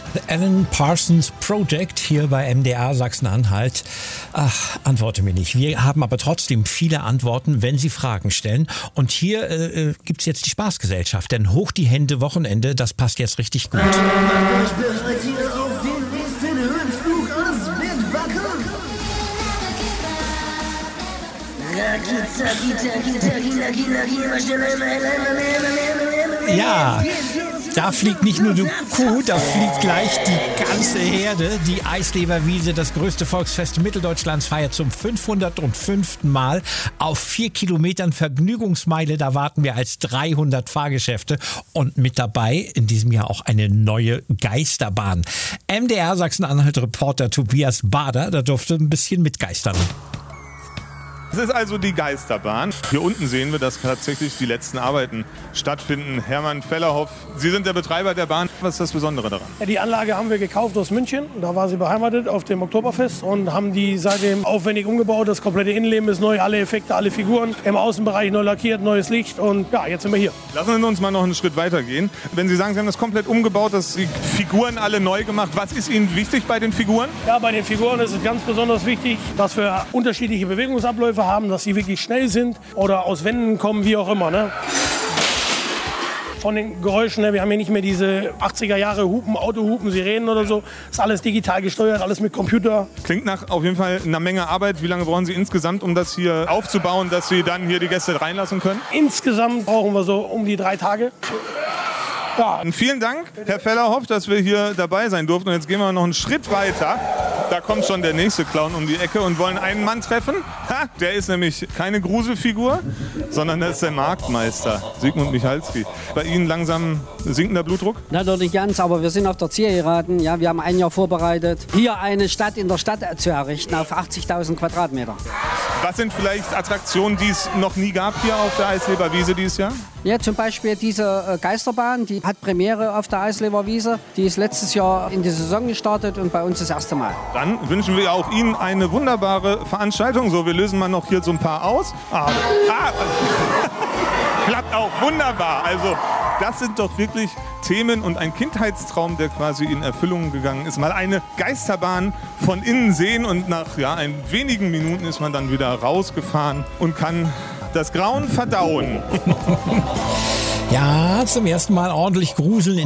Alan Parsons Project hier bei MDR Sachsen-Anhalt. Ach, antworte mir nicht. Wir haben aber trotzdem viele Antworten, wenn Sie Fragen stellen. Und hier gibt's jetzt die Spaßgesellschaft, denn hoch die Hände Wochenende, das passt jetzt richtig gut. Macht euch bereit hier auf den nächsten Höhenflug, es wird wackeln. Ja, da fliegt nicht nur die Kuh, da fliegt gleich die ganze Herde. Die Eisleberwiese, das größte Volksfest Mitteldeutschlands, feiert zum 505. Mal auf 4 Kilometern Vergnügungsmeile. Da warten wir als 300 Fahrgeschäfte und mit dabei in diesem Jahr auch eine neue Geisterbahn. MDR Sachsen-Anhalt-Reporter Tobias Bader, da durfte ein bisschen mitgeistern. Es ist also die Geisterbahn. Hier unten sehen wir, dass tatsächlich die letzten Arbeiten stattfinden. Hermann Fellerhoff, Sie sind der Betreiber der Bahn. Was ist das Besondere daran? Ja, die Anlage haben wir gekauft aus München. Da war sie beheimatet auf dem Oktoberfest und haben die seitdem aufwendig umgebaut. Das komplette Innenleben ist neu, alle Effekte, alle Figuren. Im Außenbereich neu lackiert, neues Licht und ja, jetzt sind wir hier. Lassen Sie uns mal noch einen Schritt weiter gehen. Wenn Sie sagen, Sie haben das komplett umgebaut, dass die Figuren alle neu gemacht. Was ist Ihnen wichtig bei den Figuren? Ja, bei den Figuren ist es ganz besonders wichtig, dass wir unterschiedliche Bewegungsabläufe haben, dass sie wirklich schnell sind oder aus Wänden kommen, wie auch immer. Ne? Von den Geräuschen, ne? Wir haben hier nicht mehr diese 80er Jahre Hupen, Autohupen, Sirenen oder so. Ist alles digital gesteuert, alles mit Computer. Klingt nach auf jeden Fall einer Menge Arbeit. Wie lange brauchen Sie insgesamt, um das hier aufzubauen, dass Sie dann hier die Gäste reinlassen können? Insgesamt brauchen wir so um die 3 Tage. Ja. Und vielen Dank, Herr Fellerhoff, dass wir hier dabei sein durften. Und jetzt gehen wir noch einen Schritt weiter. Da kommt schon der nächste Clown um die Ecke und wollen einen Mann treffen. Ha, der ist nämlich keine Gruselfigur, sondern das ist der Marktmeister, Sigmund Michalski. Bei Ihnen langsam sinkender Blutdruck? Na, doch nicht ganz, aber wir sind auf der Zielgeraden. Ja, wir haben ein Jahr vorbereitet, hier eine Stadt in der Stadt zu errichten auf 80.000 Quadratmeter. Was sind vielleicht Attraktionen, die es noch nie gab hier auf der Eisleberwiese dieses Jahr? Ja, zum Beispiel diese Geisterbahn, die hat Premiere auf der Eisleberwiese. Die ist letztes Jahr in die Saison gestartet und bei uns das erste Mal. Dann wünschen wir auch Ihnen eine wunderbare Veranstaltung. So, wir lösen mal noch hier so ein paar aus. Klappt auch wunderbar. Also das sind doch wirklich Themen und ein Kindheitstraum, der quasi in Erfüllung gegangen ist. Mal eine Geisterbahn von innen sehen und nach ein wenigen Minuten ist man dann wieder rausgefahren und kann das Grauen verdauen. Ja, zum ersten Mal ordentlich gruseln